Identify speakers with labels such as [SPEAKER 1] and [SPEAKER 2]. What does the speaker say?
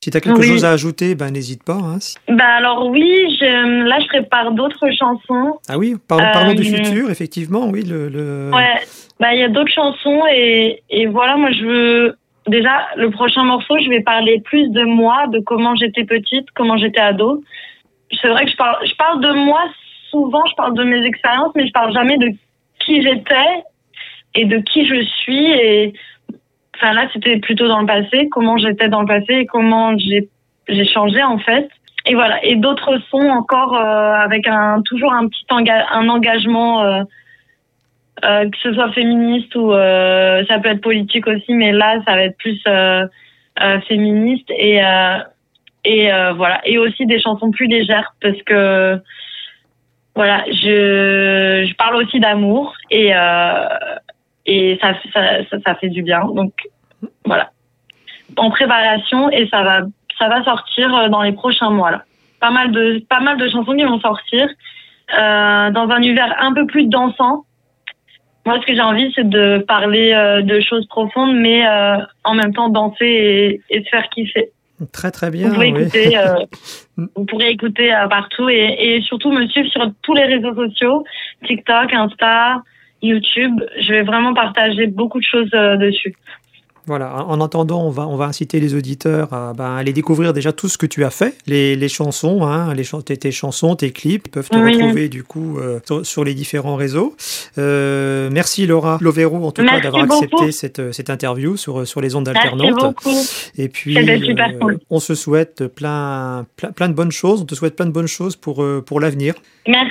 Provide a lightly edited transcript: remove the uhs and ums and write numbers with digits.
[SPEAKER 1] Si tu as quelque
[SPEAKER 2] Oui.
[SPEAKER 1] chose à ajouter, n'hésite pas. Hein.
[SPEAKER 2] Alors oui, là je prépare d'autres chansons.
[SPEAKER 1] Ah oui, parlons du futur, effectivement, oui.
[SPEAKER 2] Ouais, il y a d'autres chansons et voilà, moi je veux... Déjà, le prochain morceau, je vais parler plus de moi, de comment j'étais petite, comment j'étais ado. C'est vrai que je parle de moi souvent, je parle de mes expériences, mais je parle jamais de qui j'étais et de qui je suis. Et enfin là, c'était plutôt dans le passé, comment j'étais dans le passé et comment j'ai changé en fait. Et voilà. Et d'autres sons encore avec toujours un petit engagement, que ce soit féministe ou ça peut être politique aussi, mais là, ça va être plus féministe et voilà. Et aussi des chansons plus légères parce que voilà, je parle aussi d'amour et ça fait du bien. Donc voilà, en préparation et ça va sortir dans les prochains mois là. Pas mal de chansons qui vont sortir dans un univers un peu plus dansant. Moi, ce que j'ai envie, c'est de parler de choses profondes, mais en même temps danser et se faire kiffer.
[SPEAKER 1] Très très bien.
[SPEAKER 2] Vous pourrez écouter partout et surtout me suivre sur tous les réseaux sociaux, TikTok, Insta, YouTube. Je vais vraiment partager beaucoup de choses dessus.
[SPEAKER 1] Voilà, en attendant, on va inciter les auditeurs à aller découvrir déjà tout ce que tu as fait, les chansons, hein, tes chansons, tes clips, ils peuvent te retrouver du coup sur les différents réseaux. Merci Laura Lovero en tout cas d'avoir accepté cette interview sur les ondes alternantes.
[SPEAKER 2] Merci beaucoup.
[SPEAKER 1] Et puis
[SPEAKER 2] super cool.
[SPEAKER 1] On se souhaite plein de bonnes choses, on te souhaite plein de bonnes choses pour l'avenir.
[SPEAKER 2] Merci.